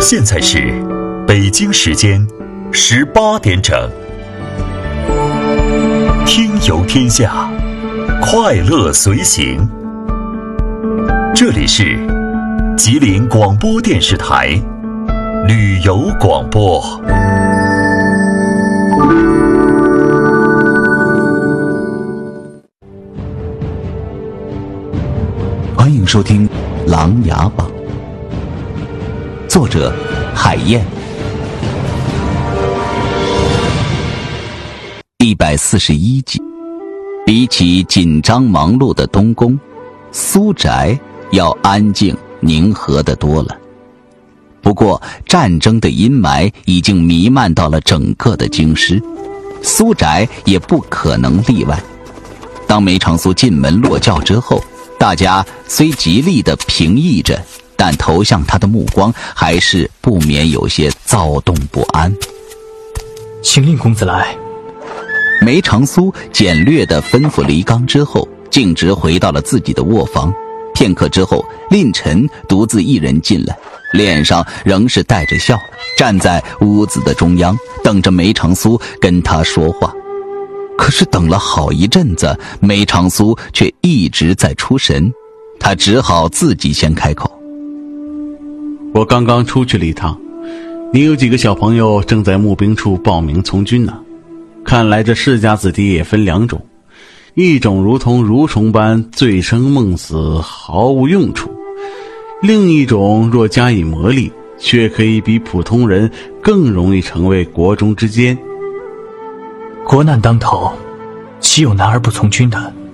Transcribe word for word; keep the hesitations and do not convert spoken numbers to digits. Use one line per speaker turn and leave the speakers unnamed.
现在是北京时间十八点整。听游天下，快乐随行。这里是吉林广播电视台旅游广播。
欢迎收听《琅琊榜》，作者海燕。一百四十一集。比起紧张忙碌的东宫，苏宅要安静宁和得多了。不过战争的阴霾已经弥漫到了整个的京师，苏宅也不可能例外。当梅长苏进门落轿之后，大家虽极力地平抑着，但投向他的目光还是不免有些躁动不安。
请令公子来。
梅长苏简略地吩咐离岗之后，径直回到了自己的卧房。片刻之后，令臣独自一人进来，脸上仍是带着笑，站在屋子的中央，等着梅长苏跟他说话。可是等了好一阵子，梅长苏却一直在出神，他只好自己先开口。
我刚刚出去了一趟，你有几个小朋友正在募兵处报名从军呢。看来这世家子弟也分两种，一种如同蠕虫般醉生梦死毫无用处，另一种若加以磨砺，却可以比普通人更容易成为国中之坚。
国难当头，岂有男儿不从军的？